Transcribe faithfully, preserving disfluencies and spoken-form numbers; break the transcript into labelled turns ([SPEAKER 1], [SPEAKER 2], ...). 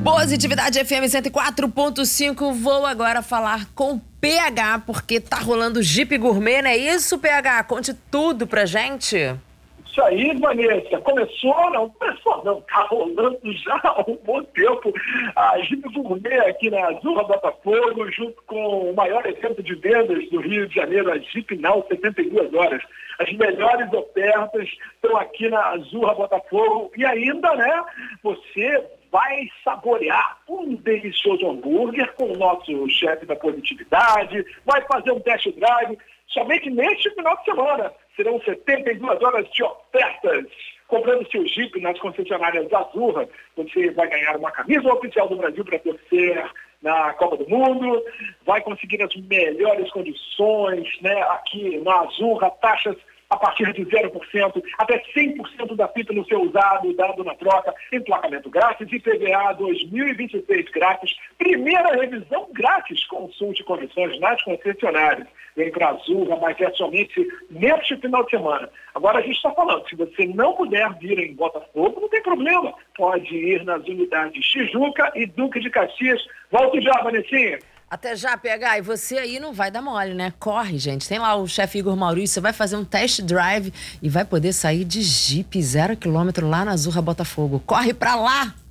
[SPEAKER 1] Positividade F M cento e quatro ponto cinco. Vou agora falar com P H, porque tá rolando Jeep Gourmet, não é isso, P H? Conte tudo pra gente.
[SPEAKER 2] Isso aí, Vanessa. Começou, não começou, não. Tá rolando já há um bom tempo a Jeep Gourmet aqui na Azurra Botafogo, junto com o maior evento de vendas do Rio de Janeiro, a Jeep Now setenta e duas horas. As melhores ofertas estão aqui na Azurra Botafogo. E ainda, né, você vai saborear um delicioso hambúrguer com o nosso chefe da positividade, vai fazer um test drive. Somente neste final de semana serão setenta e duas horas de ofertas. Comprando seu Jeep nas concessionárias Azurra, você vai ganhar uma camisa oficial do Brasil para torcer na Copa do Mundo, vai conseguir as melhores condições, né, aqui na Azurra, taxas a partir de zero por cento, até cem por cento da fita no seu usado, dado na troca, emplacamento grátis, I P V A dois mil e vinte e seis grátis, primeira revisão grátis, consulte condições nas concessionárias. Vem para a Azurra, mas é somente neste final de semana. Agora a gente está falando, se você não puder vir em Botafogo, não tem problema, pode ir nas unidades Tijuca e Duque de Caxias. Volto já, Vanessinha.
[SPEAKER 1] Até já, P H. E você aí não vai dar mole, né? Corre, gente. Tem lá o chefe Igor Maurício. Você vai fazer um test drive e vai poder sair de Jeep zero quilômetro lá na Azurra Botafogo. Corre pra lá!